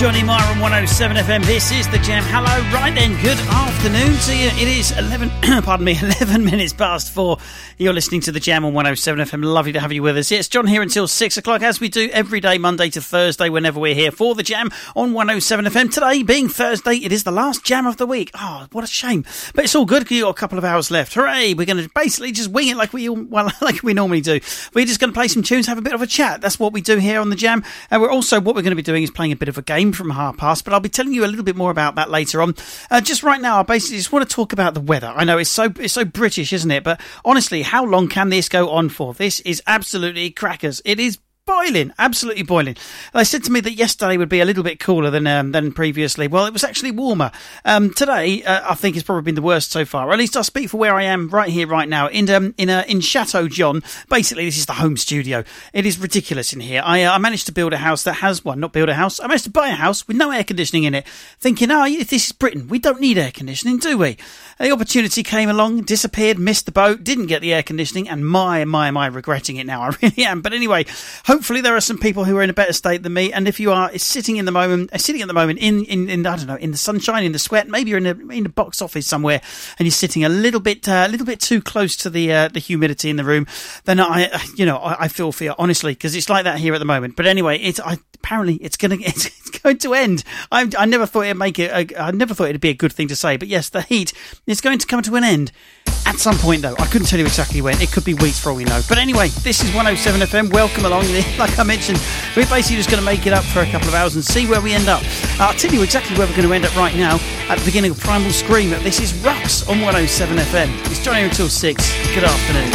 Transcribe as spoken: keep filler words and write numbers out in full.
Johnny Meyer on one oh seven F M. This is The Jam. Hello, right then, good afternoon to you. It is eleven, pardon me, eleven minutes past four. You're listening to The Jam on one oh seven F M. Lovely to have you with us. It's John here until six o'clock, as we do every day, Monday to Thursday, whenever we're here for The Jam on one oh seven F M. Today, being Thursday, it is the last Jam of the week. Oh, what a shame. But it's all good because you've got a couple of hours left. Hooray! We're going to basically just wing it like we well, like we normally do. We're just going to play some tunes, have a bit of a chat. That's what we do here on The Jam. And we're also, what we're going to be doing is playing a bit of a game from half past, but I'll be telling you a little bit more about that later on. Uh, just right now, I basically just want to talk about the weather. I know it's so it's so British, isn't it? But honestly, how long can this go on for? This is absolutely crackers. It is boiling, absolutely boiling. They said to me that yesterday would be a little bit cooler than um, than previously. Well, it was actually warmer. Um, today, uh, I think it's probably been the worst so far. Or at least I'll speak for where I am right here, right now, in um, in uh, in Chateau John. Basically, this is the home studio. It is ridiculous in here. I uh, I managed to build a house that has one, not build a house. I managed to buy a house with no air conditioning in it, thinking, oh, this is Britain. We don't need air conditioning, do we? The opportunity came along, disappeared, missed the boat, didn't get the air conditioning, and my, my, am I regretting it now. I really am. But anyway, hopefully there are some people who are in a better state than me, and if you are sitting in the moment, sitting at the moment in, in, in I don't know, in the sunshine, in the sweat, maybe you're in a in a box office somewhere, and you're sitting a little bit, uh, a little bit too close to the uh, the humidity in the room, then I, you know, I, I feel for you, honestly, because it's like that here at the moment. But anyway, it's I, apparently it's gonna it's, it's going to end. I, I never thought it'd make it. A, I never thought it'd be a good thing to say, but yes, the heat is going to come to an end. At some point, though. I couldn't tell you exactly when. It could be weeks for all we know. But anyway, this is one oh seven F M. Welcome along. Like I mentioned, we're basically just going to make it up for a couple of hours and see where we end up. I'll tell you exactly where we're going to end up right now at the beginning of Primal Scream. This is Rux on one oh seven F M. It's Johnny until six. Good afternoon.